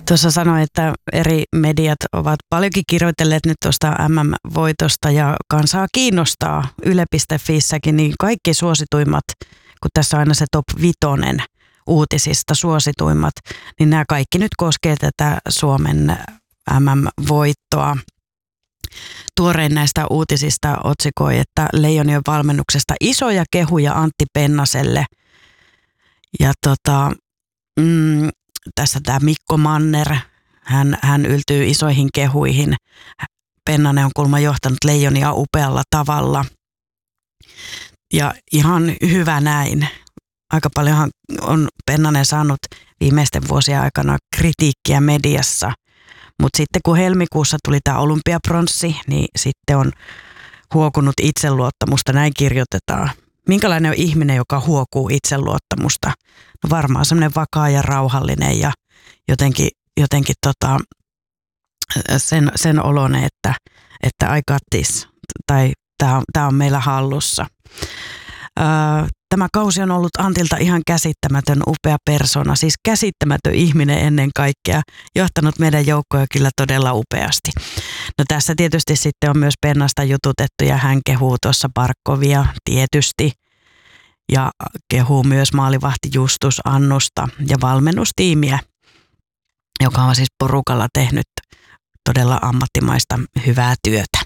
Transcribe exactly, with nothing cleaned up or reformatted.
Tuossa sanoin, että eri mediat ovat paljonkin kirjoitelleet nyt tuosta M M-voitosta ja kansaa kiinnostaa Yle piste Fissäkin, niin kaikki suosituimmat, kun tässä on aina se top vitonen uutisista suosituimmat, niin nämä kaikki nyt koskee tätä Suomen M M-voittoa. Tuorein näistä uutisista otsikoi, että Leijonien valmennuksesta isoja kehuja Antti Pennaselle. Ja tota, mm, tässä tämä Mikko Manner, hän, hän yltyy isoihin kehuihin. Pennanen on kuulemma johtanut Leijonia upealla tavalla. Ja ihan hyvä näin. Aika paljonhan on Pennanen saanut viimeisten vuosien aikana kritiikkiä mediassa. Mutta sitten kun helmikuussa tuli tämä olympiapronssi, niin sitten on huokunut itseluottamusta, näin kirjoitetaan. Minkälainen on ihminen, joka huokuu itseluottamusta? No varmaan semmoinen vakaa ja rauhallinen ja jotenkin, jotenkin tota, sen, sen oloinen, että, että I got this, tai tämä on, tää on meillä hallussa. Öö, Tämä kausi on ollut Antilta ihan käsittämätön upea persona, siis käsittämätön ihminen ennen kaikkea, johtanut meidän joukkoja kyllä todella upeasti. No tässä tietysti sitten on myös Pennasta jututettu ja hän kehuu tuossa Barkovia tietysti ja kehuu myös maalivahti Justus Annusta ja valmennustiimiä, joka on siis porukalla tehnyt todella ammattimaista hyvää työtä.